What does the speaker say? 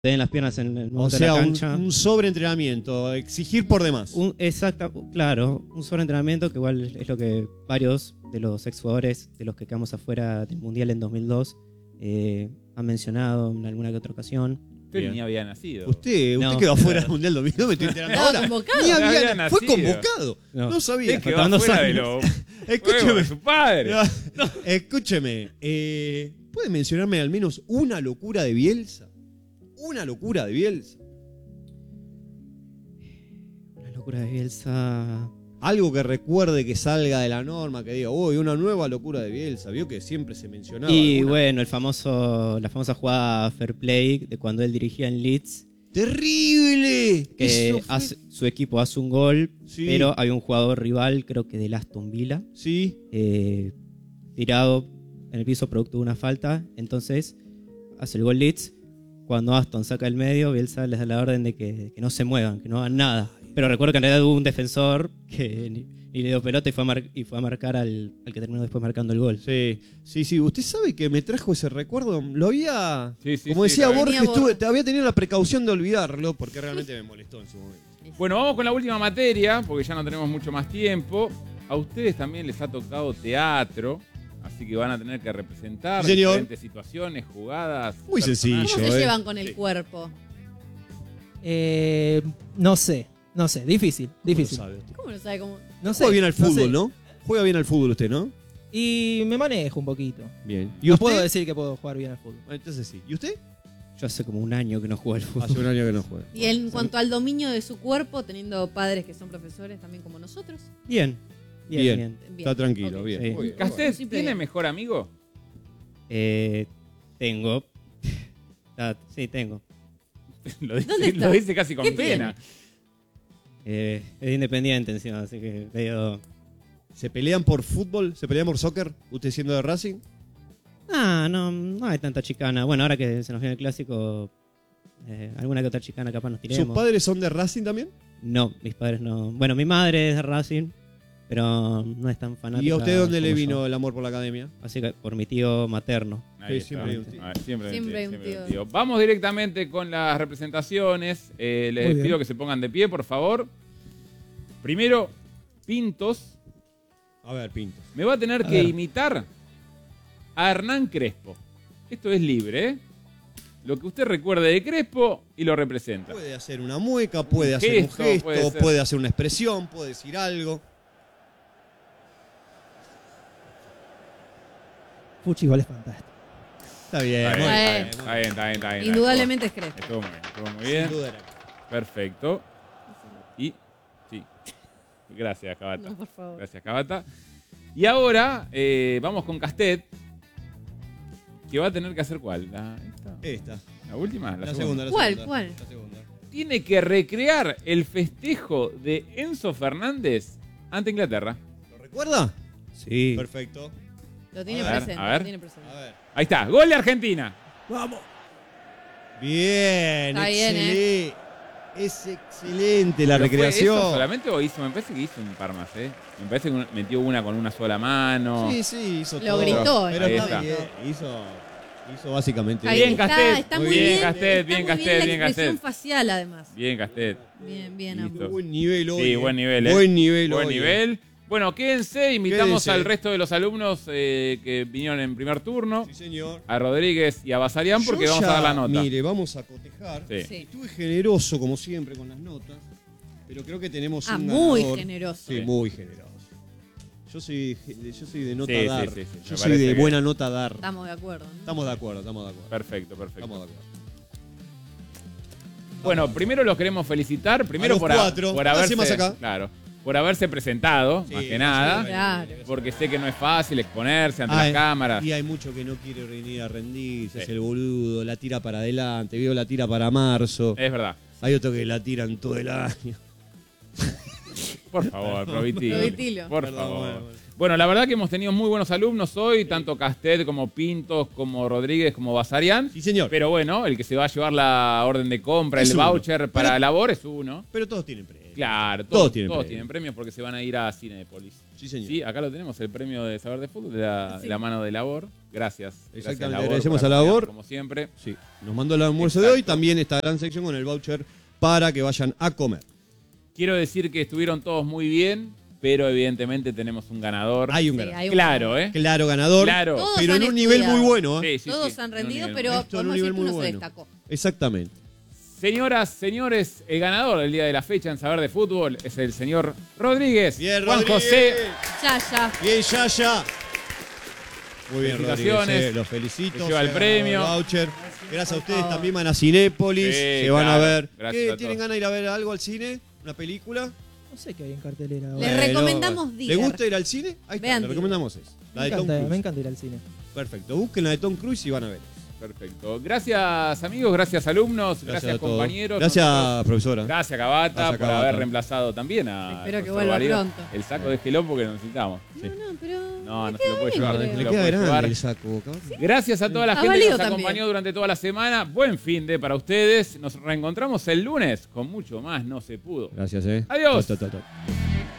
te den las piernas en el O momento de sea, la cancha. un sobreentrenamiento, exigir por demás. Claro, un sobreentrenamiento que igual es lo que varios de los exjugadores de los que quedamos afuera del Mundial en 2002 han mencionado en alguna que otra ocasión. Usted ni había nacido. Usted No, quedó afuera claro. del Mundial 2002, me estoy enterando Estaba ahora. convocado. Ni No había fue nacido. convocado. No sabía. Usted quedó Faltaban 2 afuera de años. los Escúcheme. juegos de su padre. Escúcheme. ¿Puede mencionarme al menos una locura de Bielsa? Una locura de Bielsa. Una locura de Bielsa. Algo que recuerde que salga de la norma, que diga, uy, una nueva locura de Bielsa. Vio que siempre se mencionaba. Y alguna. bueno, la famosa jugada Fair Play de cuando él dirigía en Leeds, ¡Terrible! que Eso fue- su equipo hace un gol, Sí. pero hay un jugador rival, creo que del Aston Villa, Sí. tirado en el piso producto de una falta. Entonces hace el gol Leeds. Cuando Aston saca el medio, Bielsa les da la orden de que no se muevan, que no hagan nada. Pero recuerdo que en realidad hubo un defensor que ni le dio pelota y fue a marcar al que terminó después marcando el gol. Sí. Usted sabe que me trajo ese recuerdo. Lo había. Sí, como decía lo Borges, Tenía Borges. te había tenido la precaución de olvidarlo porque realmente me molestó en su momento. Bueno, vamos con la última materia, porque ya no tenemos mucho más tiempo. A ustedes también les ha tocado teatro, así que van a tener que representar Sí, señor. diferentes situaciones, jugadas. Muy personajes. sencillo. ¿Cómo se ¿eh? llevan con el Sí. cuerpo? No sé, difícil. ¿Cómo lo sabe usted? ¿Cómo no sabe cómo? No sé. Juega bien al no sé. fútbol, ¿no? Juega bien al fútbol usted, ¿no? Y me manejo un poquito. Bien. ¿Y No usted? puedo decir que puedo jugar bien al fútbol. Entonces sí. ¿Y usted? Yo hace como un año que no juego al fútbol. Hace un año que no juega. Y en cuanto al dominio de su cuerpo, teniendo padres que son profesores también como nosotros. Bien. Bien. Está tranquilo, Ok. bien. Sí. Muy bien. ¿Castet Simple tiene bien. mejor amigo? Tengo. Sí, tengo. ¿Dónde está? Lo dice casi con ¿Qué pena. Es independiente encima, así que medio... ¿Se pelean por fútbol? ¿Se pelean por soccer? ¿Usted siendo de Racing? No hay tanta chicana. Bueno, ahora que se nos viene el clásico, alguna que otra chicana capaz nos tiremos. ¿Sus padres son de Racing también? No, mis padres no. Bueno, mi madre es de Racing, pero no es tan fanática. ¿Y a usted dónde le como vino yo. el amor por la academia? Así que por mi tío materno. Ahí Sí, está. siempre hay un tío. Ah, siempre hay un tío. tío. Vamos directamente con las representaciones. Les Muy bien. pido que se pongan de pie, por favor. Primero, Pintos A ver, Pinto. me va a tener A que ver. imitar a Hernán Crespo. Esto es libre, ¿eh? Lo que usted recuerde de Crespo y lo representa. Puede hacer una mueca, puede Un hacer gesto, un gesto, puede ser. puede hacer una expresión, puede decir algo. Fuchi igual es fantástico. Está bien, Está muy bien, bien, está bien, está bien, está bien. Indudablemente es Crespo. Estuvo muy bien, estuvo muy Sin bien. duda era. Perfecto. Y, sí. Gracias, Cabata. No, por favor. Gracias, Cabata. Y ahora vamos con Castet, que va a tener que hacer ¿cuál? Esta. ¿La última? La segunda, la ¿Cuál? segunda. ¿Cuál? La segunda. Tiene que recrear el festejo de Enzo Fernández ante Inglaterra. ¿Lo recuerda? Sí. Perfecto. Lo tiene A ver, presente. a ver. Lo tiene presente. A ver. Ahí está, gol de Argentina. Bien, Está bien, excelente. Es excelente la ¿Pero fue recreación. eso solamente o hizo? Me parece que hizo un par más, ¿eh? Me parece que metió una con una sola mano. Sí, hizo Lo todo. gritó, Pero ahí está está. bien. Hizo básicamente Ahí Bien, está, Castet. está Muy muy bien, bien. Castet, está bien, muy Castet, la bien, expresión Castet. facial, además. Bien, Castet. Bien, Listo. ambos. Buen nivel hoy. Sí, buen nivel, ¿eh? Buen nivel Buen hoy. nivel. Bueno, quédense, invitamos Quédense. al resto de los alumnos que vinieron en primer turno, Sí, señor. a Rodríguez y a Basarián, porque Yo vamos ya, a dar la nota. Mire, vamos a cotejar. Sí. Sí. Estuve generoso, como siempre, con las notas. Pero creo que tenemos un Muy ganador. generoso. Sí, Sí. muy generoso. Yo soy de nota Sí, dar. sí, sí, sí, me Yo soy parece de bien. buena nota dar. Estamos de acuerdo. ¿no? Estamos de acuerdo, estamos de acuerdo. Perfecto, perfecto. Estamos de acuerdo. Bueno, primero los queremos felicitar, primero los por, cuatro. por Pase haberse, más acá. claro, por haberse presentado, Sí, más que sí, nada, Claro. porque sé que no es fácil exponerse ante Ay, las cámaras. Y hay mucho que no quiere venir a rendirse, Sí. es el boludo, la tira para adelante, veo la tira para marzo. Es verdad. Hay otro que la tiran todo el año. Por favor, Provitilo. Provitilo. Por Perdón, favor. bueno. Bueno, la verdad que hemos tenido muy buenos alumnos hoy, tanto Castet como Pintos, como Rodríguez, como Basarián. Sí, señor. Pero bueno, el que se va a llevar la orden de compra, Es el uno. voucher para labor es uno. Pero todos tienen premio. Claro, Todos todos tienen tienen premios porque se van a ir a Cinépolis. Sí, señor. Sí, acá lo tenemos, el premio de Saber de Fútbol de Sí. la mano de Labor. Gracias. Exactamente, Labor, agradecemos por a Labor. acompañarnos, como siempre. Sí, nos mandó el almuerzo de Exacto. hoy. También esta gran sección con el voucher para que vayan a comer. Quiero decir que estuvieron todos muy bien, pero evidentemente tenemos un ganador. Hay un Sí, ganador. hay un Claro, ganador. ¿eh? Claro ganador. Claro. Todos Pero en han un nivel estudiado. muy bueno. ¿eh? Sí, sí, Todos sí, han en un rendido, nivel pero muy- Esto en un podemos nivel decir que uno muy se bueno. destacó. Exactamente. Señoras, señores, el ganador del día de la fecha en Saber de Fútbol es el señor Rodríguez. Bien, Juan Rodríguez. José. Ya. Bien, Yaya. Muy bien, Felicitaciones. Rodríguez. Los felicito. Se lleva el se premio. ganó el voucher. Gracias a ustedes favor. también van a Cinépolis. Sí, se van a claro. ver. Gracias ¿Qué? a ¿Tienen todos. ganas de ir a ver algo al cine? ¿Una película? No sé qué hay en cartelera ahora. Les recomendamos ¿Le Deer. gusta ir al cine? Ahí está, Vean le Deer. recomendamos eso. La Me de Tom encanta, me Cruise. encanta ir al cine. Perfecto. Busquen la de Tom Cruise y van a ver. Perfecto. Gracias, amigos. Gracias, alumnos. Gracias, a todos. compañeros. Gracias, Nosotros- profesora. Gracias, Cabata, Gracias, por Cabata. haber reemplazado también a. Espero que profesor vuelva Valero. pronto. El saco de gelón porque lo necesitamos. No, pero. No, me se lo puede queda llevar. bien, se Le lo queda puede grande llevar. el saco. cabrón. Gracias a toda la Ha gente que valido nos también. acompañó durante toda la semana. Buen fin de para ustedes. Nos reencontramos el lunes con mucho más. No se pudo. Gracias, Adiós. Chau, chau, chau, chau.